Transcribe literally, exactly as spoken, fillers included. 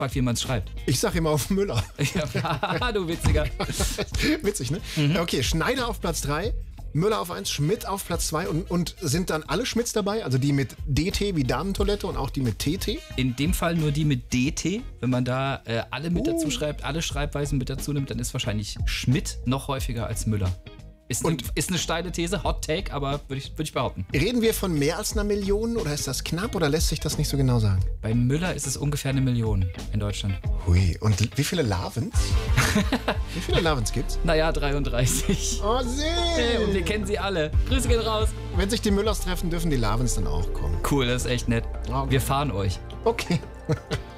Frag, wie man es schreibt. Ich sag immer auf Müller. Ja, du Witziger. Witzig, ne? Mhm. Okay, Schneider auf Platz drei, Müller auf eins, Schmidt auf Platz zwei und, und sind dann alle Schmidts dabei? Also die mit D T wie Damentoilette und auch die mit T T? In dem Fall nur die mit D T. Wenn man da äh, alle mit Uh. dazu schreibt, alle Schreibweisen mit dazu nimmt, dann ist wahrscheinlich Schmidt noch häufiger als Müller. Ist, Und- eine, ist eine steile These, Hot Take, aber würde ich, würd ich behaupten. Reden wir von mehr als einer Million oder ist das knapp oder lässt sich das nicht so genau sagen? Bei Müller ist es ungefähr eine Million in Deutschland. Hui, und wie viele Lavens? Wie viele Lavens gibt's? Naja, dreiunddreißig. Oh, Hey, und wir sehr. kennen sie alle. Grüße gehen raus. Wenn sich die Müllers treffen, dürfen die Lavens dann auch kommen. Cool, das ist echt nett. Okay. Wir fahren euch. Okay.